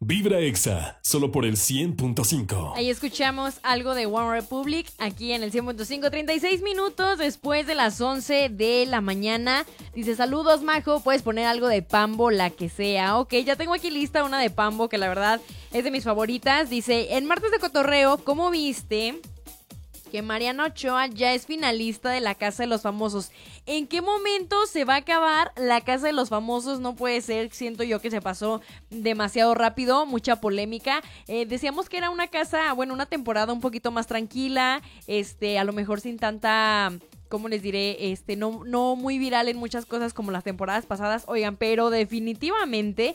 Vibra Exa, solo por el 100.5. Ahí escuchamos algo de One Republic, aquí en el 100.5, 36 minutos después de las 11 de la mañana. Dice, saludos, Majo, puedes poner algo de Pambo, la que sea. Ok, ya tengo aquí lista una de Pambo, que la verdad es de mis favoritas. Dice, en Martes de Cotorreo, ¿cómo viste que Mariana Ochoa ya es finalista de La Casa de los Famosos? ¿En qué momento se va a acabar La Casa de los Famosos? No puede ser, siento yo que se pasó demasiado rápido, mucha polémica. Decíamos que era una casa, bueno, una temporada un poquito más tranquila, a lo mejor sin tanta... ¿Cómo les diré? No muy viral en muchas cosas como las temporadas pasadas, oigan, pero definitivamente,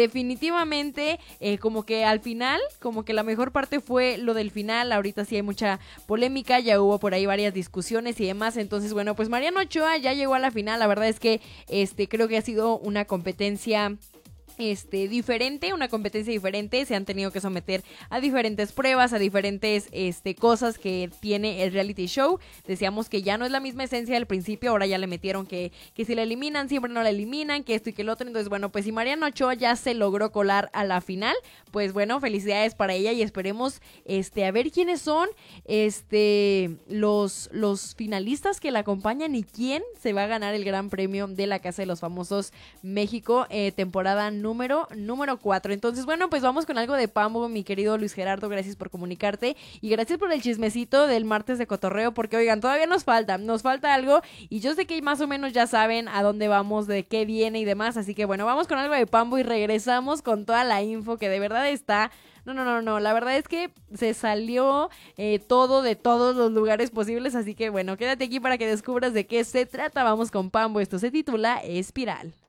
como que al final, como que la mejor parte fue lo del final. Ahorita sí hay mucha polémica, ya hubo por ahí varias discusiones y demás. Entonces, bueno, pues Mariana Ochoa ya llegó a la final. La verdad es que creo que ha sido una competencia diferente, una competencia diferente. Se han tenido que someter a diferentes pruebas, a diferentes cosas que tiene el reality show. Decíamos que ya no es la misma esencia del principio, ahora ya le metieron que si la eliminan, siempre no la eliminan, que esto y que el otro. Entonces, bueno, pues si Mariana Ochoa ya se logró colar a la final, pues bueno, felicidades para ella y esperemos a ver quiénes son los finalistas que la acompañan y quién se va a ganar el gran premio de La Casa de los Famosos México, temporada número 4. Entonces, bueno, pues vamos con algo de Pambo, mi querido Luis Gerardo. Gracias por comunicarte y gracias por el chismecito del martes de cotorreo, porque oigan, todavía nos falta algo y yo sé que más o menos ya saben a dónde vamos, de qué viene y demás, así que bueno, vamos con algo de Pambo y regresamos con toda la info que de verdad está... No, la verdad es que se salió todo de todos los lugares posibles, así que bueno, quédate aquí para que descubras de qué se trata. Vamos con Pambo, esto se titula Espiral.